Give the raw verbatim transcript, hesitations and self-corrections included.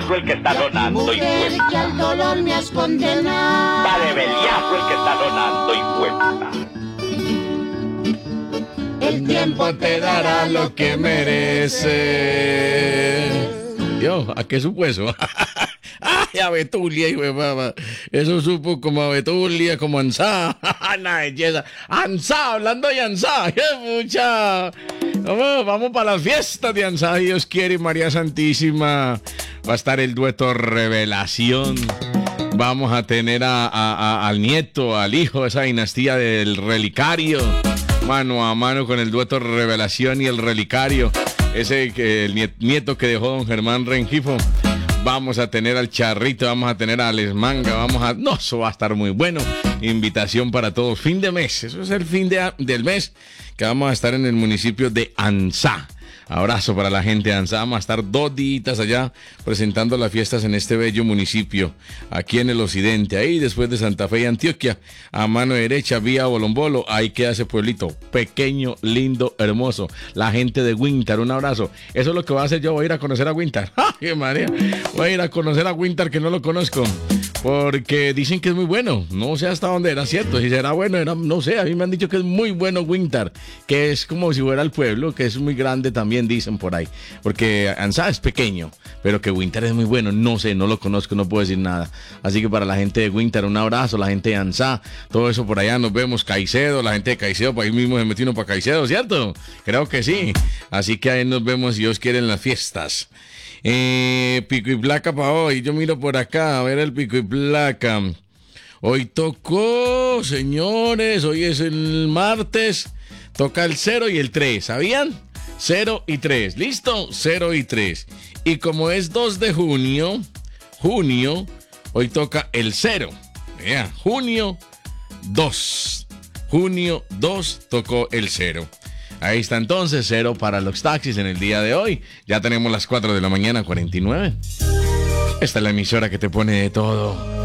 beliazo el que está sonando, y mujer que al dolor me has condenado. Va de beliazo el que está sonando, y El tiempo te dará lo que mereces. Yo, ¿a qué supo eso? ¡Ay, a Betulia, hijo de mamá! Eso supo como a Betulia, como a Ansá. ¡Una belleza! ¡Ansá! Hablando de Ansá. ¡Qué mucha! Vamos, vamos para las fiestas de Ansá. Dios quiere, María Santísima. Va a estar el dueto Revelación. Vamos a tener a, a, a, al nieto, al hijo de esa dinastía del Relicario. Mano a mano con el dueto Revelación y el Relicario. Ese que el nieto que dejó don Germán Rengifo. Vamos a tener al Charrito, vamos a tener a Alex Manga, vamos a... No, eso va a estar muy bueno. Invitación para todos. Fin de mes, eso es el fin de, del mes que vamos a estar en el municipio de Ansá. Abrazo para la gente de Ansá. Vamos a estar dos días allá presentando las fiestas en este bello municipio, aquí en el occidente. Ahí después de Santa Fe y Antioquia, a mano derecha, vía Bolombolo, ahí queda ese pueblito, pequeño, lindo, hermoso. La gente de Winter, un abrazo. Eso es lo que voy a hacer yo, voy a ir a conocer a Winter. ¡Ay, María! Voy a ir a conocer a Winter, que no lo conozco. Porque dicen que es muy bueno. No sé hasta dónde era cierto. Si será bueno, era, no sé. A mí me han dicho que es muy bueno Winter. Que es como si fuera el pueblo, que es muy grande también, dicen por ahí. Porque Ansá es pequeño, pero que Winter es muy bueno. No sé, no lo conozco, no puedo decir nada. Así que para la gente de Winter, un abrazo. La gente de Ansá, todo eso por allá. Nos vemos. Caicedo, la gente de Caicedo, por ahí mismo se metieron para Caicedo, ¿cierto? Creo que sí. Así que ahí nos vemos, si Dios quiere, en las fiestas. Eh, pico y placa para hoy. Yo miro por acá a ver el pico y placa. Hoy tocó, señores, hoy es el martes. Toca el cero y el tres, ¿sabían? cero y tres, ¿listo? cero y tres. Y como es dos de junio, junio, hoy toca el cero. Vea, junio dos. Junio dos tocó el cero. Ahí está entonces, cero para los taxis en el día de hoy. Ya tenemos las cuatro de la mañana, cuarenta y nueve. Esta es la emisora que te pone de todo.